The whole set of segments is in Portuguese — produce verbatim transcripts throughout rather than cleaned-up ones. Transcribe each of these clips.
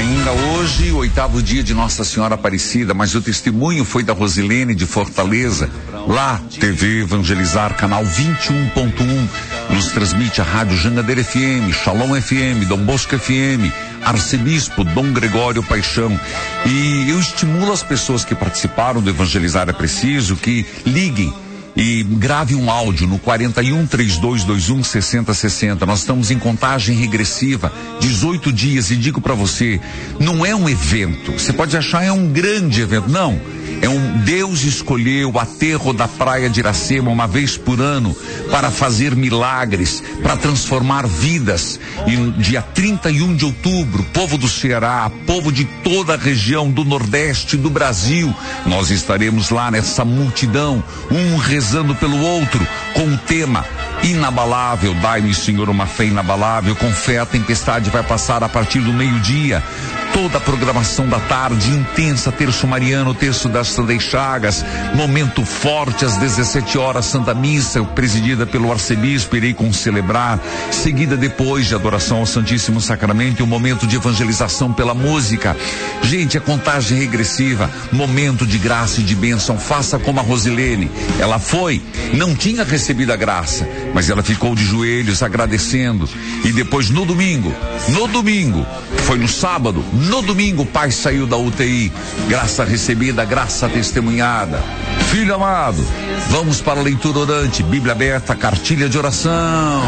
Ainda hoje, o oitavo dia de Nossa Senhora Aparecida, mas o testemunho foi da Rosilene de Fortaleza. Lá, T V Evangelizar, canal vinte e um ponto um, nos transmite a Rádio Jangadeira F M, Shalom F M, Dom Bosco F M, Arcebispo Dom Gregório Paixão. E eu estimulo as pessoas que participaram do Evangelizar é Preciso que liguem e grave um áudio no quarenta e um, trinta e dois vinte e um, sessenta sessenta. Nós estamos em contagem regressiva, dezoito dias, e digo para você, não é um evento. Você pode achar é um grande evento. Não. É um Deus escolheu o aterro da praia de Iracema uma vez por ano para fazer milagres, para transformar vidas. E no dia trinta e um de outubro, povo do Ceará, povo de toda a região do Nordeste do Brasil, nós estaremos lá nessa multidão, um rezando pelo outro, com o tema inabalável, dai-me, Senhor, uma fé inabalável. Com fé a tempestade vai passar a partir do meio-dia. Toda a programação da tarde intensa, terço mariano, terço das Sandei Chagas, momento forte às dezessete horas, Santa Missa, presidida pelo arcebispo, irei concelebrar, seguida depois de adoração ao Santíssimo Sacramento e um momento de evangelização pela música. Gente, é contagem regressiva, momento de graça e de bênção. Faça como a Rosilene, ela foi, não tinha recebido a graça, mas ela ficou de joelhos agradecendo, e depois no domingo, no domingo, foi no sábado, no domingo o pai saiu da U T I, graça recebida, graça testemunhada. Filho amado, vamos para a leitura orante, Bíblia aberta, cartilha de oração.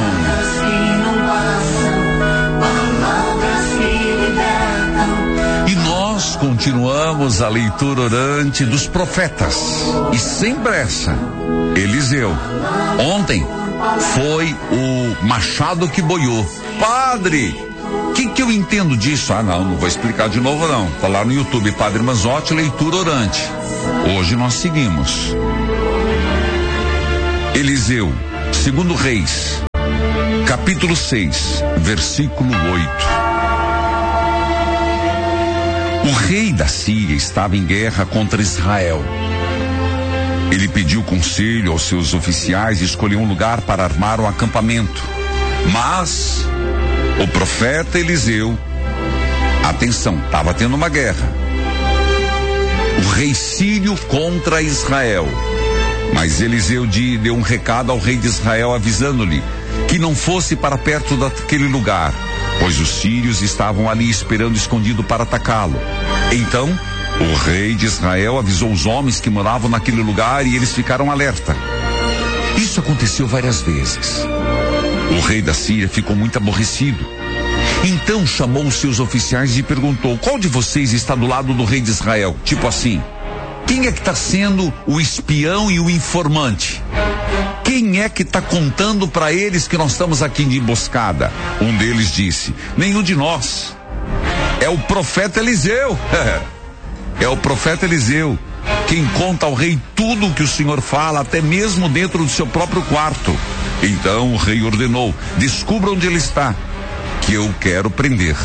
E nós continuamos a leitura orante dos profetas, e sem pressa, Eliseu. Ontem foi o machado que boiou. Padre, o que que eu entendo disso? Ah, não, não vou explicar de novo não. Tá lá no YouTube, Padre Manzotti, leitura orante. Hoje nós seguimos. Eliseu, segundo Reis, capítulo seis, versículo oito. O rei da Síria estava em guerra contra Israel. Ele pediu conselho aos seus oficiais e escolheu um lugar para armar um acampamento. Mas o profeta Eliseu, atenção, estava tendo uma guerra. O rei sírio contra Israel. Mas Eliseu deu um recado ao rei de Israel, avisando-lhe que não fosse para perto daquele lugar, pois os sírios estavam ali esperando escondido para atacá-lo. Então, o rei de Israel avisou os homens que moravam naquele lugar e eles ficaram alerta. Isso aconteceu várias vezes. O rei da Síria ficou muito aborrecido. Então chamou os seus oficiais e perguntou: qual de vocês está do lado do rei de Israel? Tipo assim, quem é que está sendo o espião e o informante? Quem é que está contando para eles que nós estamos aqui de emboscada? Um deles disse: nenhum de nós. É o profeta Eliseu. É o profeta Eliseu quem conta ao rei tudo o que o Senhor fala, até mesmo dentro do seu próprio quarto. Então o rei ordenou: descubra onde ele está, que eu quero prender.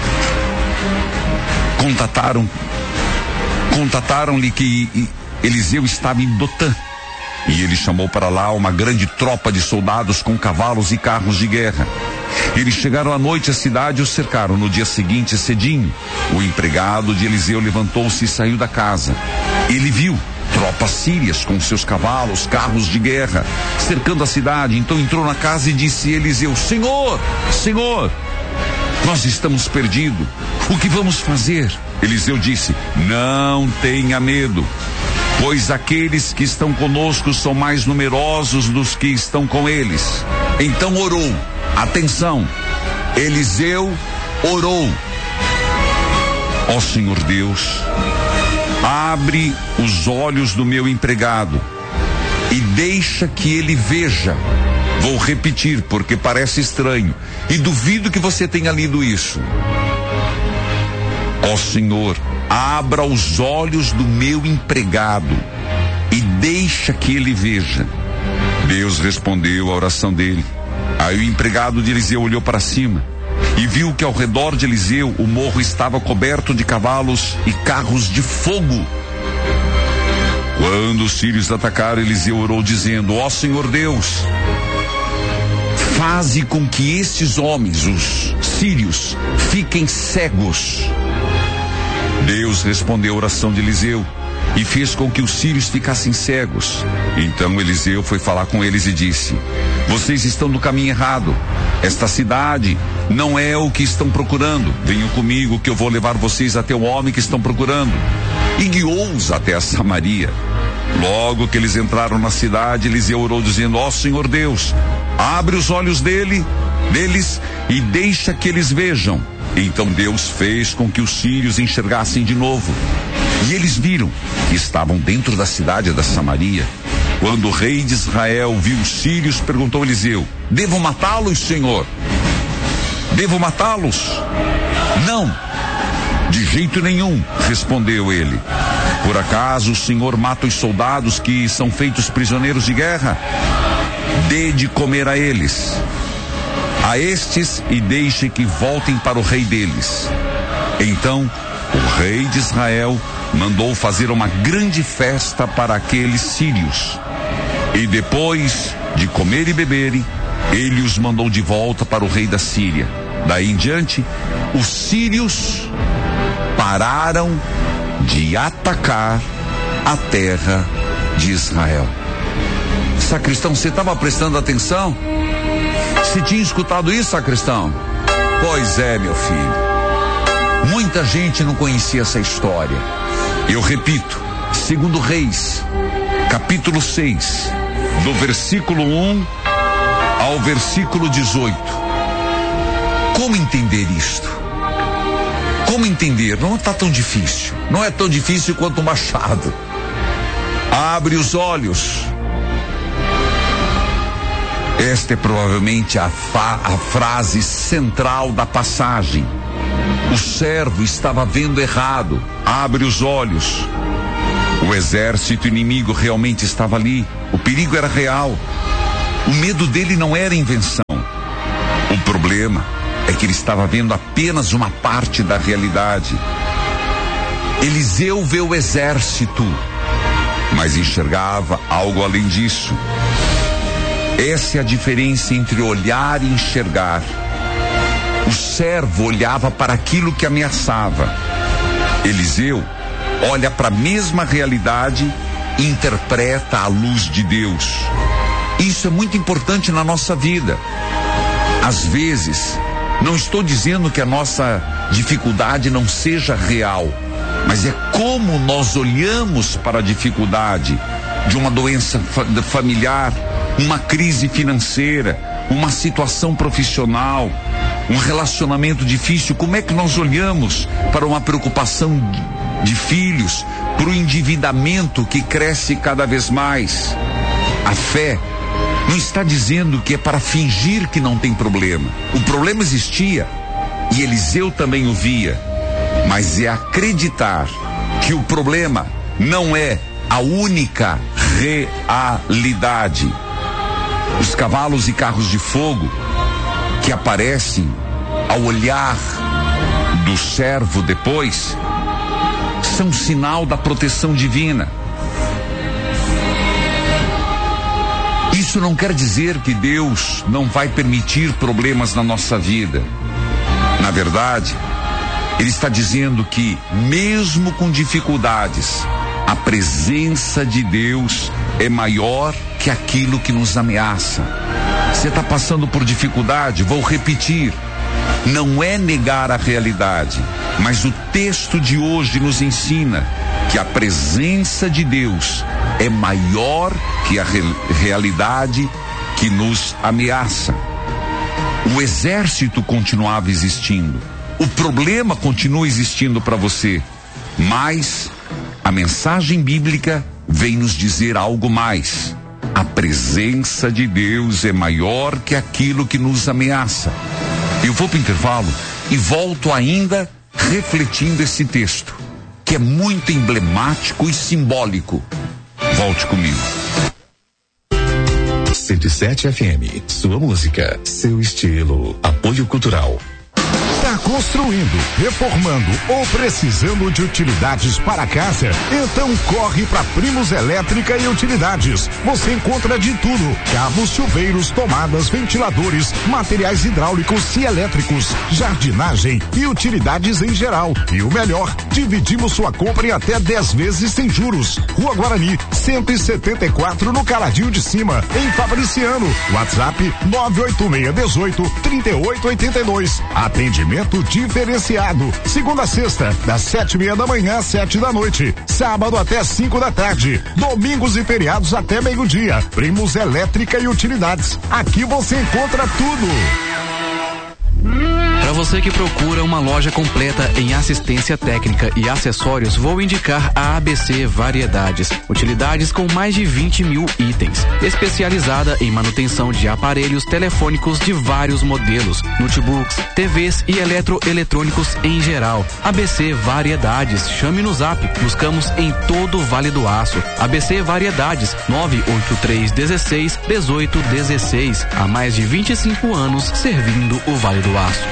Contataram, contataram-lhe que Eliseu estava em Dotã, e ele chamou para lá uma grande tropa de soldados com cavalos e carros de guerra. Eles chegaram à noite à cidade e o cercaram. No dia seguinte, cedinho, o empregado de Eliseu levantou-se e saiu da casa. Ele viu tropas sírias com seus cavalos, carros de guerra, cercando a cidade. Então entrou na casa e disse a Eliseu: Senhor, Senhor, nós estamos perdidos. O que vamos fazer? Eliseu disse: não tenha medo, pois aqueles que estão conosco são mais numerosos dos que estão com eles. Então orou. Atenção, Eliseu orou: ó Senhor Deus, abre os olhos do meu empregado e deixa que ele veja. Vou repetir porque parece estranho e duvido que você tenha lido isso. Ó Senhor, abra os olhos do meu empregado e deixa que ele veja. Deus respondeu a oração dele. Aí o empregado de Eliseu olhou para cima e viu que ao redor de Eliseu o morro estava coberto de cavalos e carros de fogo. Quando os sírios atacaram, Eliseu orou dizendo: ó Senhor Deus, faze com que estes homens, os sírios, fiquem fiquem cegos. Deus respondeu a oração de Eliseu e fez com que os sírios ficassem cegos. Então Eliseu foi falar com eles e disse: vocês estão no caminho errado. Esta cidade não é o que estão procurando. Venham comigo que eu vou levar vocês até o homem que estão procurando. E guiou-os até a Samaria. Logo que eles entraram na cidade, Eliseu orou dizendo: ó Senhor Deus, abre os olhos dele, deles e deixa que eles vejam. Então Deus fez com que os sírios enxergassem de novo. E eles viram que estavam dentro da cidade da Samaria. Quando o rei de Israel viu os sírios, perguntou a Eliseu: devo matá-los, Senhor? Devo matá-los? Não, de jeito nenhum, respondeu ele. Por acaso o Senhor mata os soldados que são feitos prisioneiros de guerra? Dê de comer a eles, a estes, e deixe que voltem para o rei deles. Então o rei de Israel mandou fazer uma grande festa para aqueles sírios. E depois de comer e beberem, ele os mandou de volta para o rei da Síria. Daí em diante, os sírios pararam de atacar a terra de Israel. Sacristão, você estava prestando atenção? Você tinha escutado isso, sacristão? Pois é, meu filho. Muita gente não conhecia essa história. Eu repito, segundo Reis, capítulo seis, do versículo um ao versículo dezoito. Como entender isto? Como entender? Não está tão difícil. Não é tão difícil quanto o machado. Abre os olhos. Esta é provavelmente a, fa- a frase central da passagem. O servo estava vendo errado. Abre os olhos. O exército inimigo realmente estava ali. O perigo era real. O medo dele não era invenção. O problema é que ele estava vendo apenas uma parte da realidade. Eliseu vê o exército, mas enxergava algo além disso. Essa é a diferença entre olhar e enxergar. O servo olhava para aquilo que ameaçava. Eliseu olha para a mesma realidade e interpreta a luz de Deus. Isso é muito importante na nossa vida. Às vezes, não estou dizendo que a nossa dificuldade não seja real, mas é como nós olhamos para a dificuldade de uma doença fa- familiar, uma crise financeira, uma situação profissional, um relacionamento difícil. Como é que nós olhamos para uma preocupação de filhos, para o endividamento que cresce cada vez mais? A fé não está dizendo que é para fingir que não tem problema. O problema existia e Eliseu também o via, mas é acreditar que o problema não é a única realidade. Os cavalos e carros de fogo que aparecem ao olhar do servo depois são sinal da proteção divina. Isso não quer dizer que Deus não vai permitir problemas na nossa vida. Na verdade, Ele está dizendo que, mesmo com dificuldades, a presença de Deus é maior que aquilo que nos ameaça. Você está passando por dificuldade? Vou repetir. Não é negar a realidade, mas o texto de hoje nos ensina que a presença de Deus é maior que a re- realidade que nos ameaça. O exército continuava existindo, o problema continua existindo para você, mas a mensagem bíblica vem nos dizer algo mais. A presença de Deus é maior que aquilo que nos ameaça. Eu vou para o intervalo e volto ainda refletindo esse texto, que é muito emblemático e simbólico. Volte comigo. cento e sete F M, sua música, seu estilo, apoio cultural. Tá construindo, reformando ou precisando de utilidades para casa? Então corre para Primos Elétrica e Utilidades. Você encontra de tudo: cabos, chuveiros, tomadas, ventiladores, materiais hidráulicos e elétricos, jardinagem e utilidades em geral. E o melhor, dividimos sua compra em até dez vezes sem juros. Rua Guarani, cento e setenta e quatro, no Caladinho de Cima, em Fabriciano. WhatsApp nove oito seis um oito, três oito oito dois. Atendimento diferenciado. Segunda a sexta, das sete e meia da manhã às sete da noite. Sábado até cinco da tarde. Domingos e feriados até meio-dia. Primos Elétrica e Utilidades. Aqui você encontra tudo. Para você que procura uma loja completa em assistência técnica e acessórios, vou indicar a A B C Variedades. Utilidades com mais de vinte mil itens. Especializada em manutenção de aparelhos telefônicos de vários modelos, notebooks, T Vs e eletroeletrônicos em geral. A B C Variedades. Chame no Zap. Buscamos em todo o Vale do Aço. A B C Variedades, nove oito três um seis, um oito um seis. Há mais de vinte e cinco anos servindo o Vale do Aço.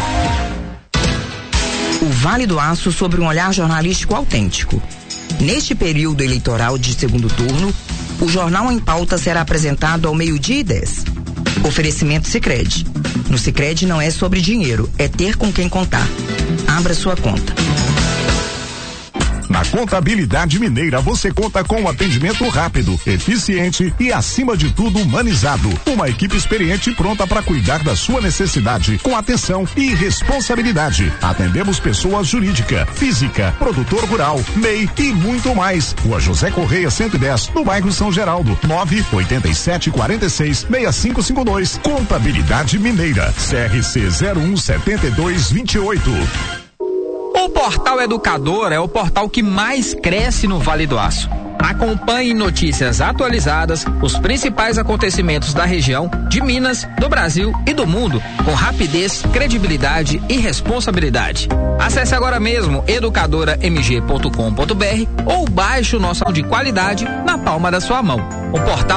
O Vale do Aço sob um olhar jornalístico autêntico. Neste período eleitoral de segundo turno, o Jornal em Pauta será apresentado ao meio-dia e dez. Oferecimento Sicredi. No Sicredi não é sobre dinheiro, é ter com quem contar. Abra sua conta. Na Contabilidade Mineira você conta com um atendimento rápido, eficiente e, acima de tudo, humanizado. Uma equipe experiente pronta para cuidar da sua necessidade, com atenção e responsabilidade. Atendemos pessoa jurídica, física, produtor rural, M E I e muito mais. Rua José Correia cento e dez, no bairro São Geraldo. nove oito sete quatro seis, seis cinco cinco dois. Contabilidade Mineira. C R C zero um sete dois dois oito. O Portal Educador é o portal que mais cresce no Vale do Aço. Acompanhe notícias atualizadas, os principais acontecimentos da região, de Minas, do Brasil e do mundo, com rapidez, credibilidade e responsabilidade. Acesse agora mesmo educadora m g ponto com ponto b r ou baixe o nosso de qualidade na palma da sua mão. O portal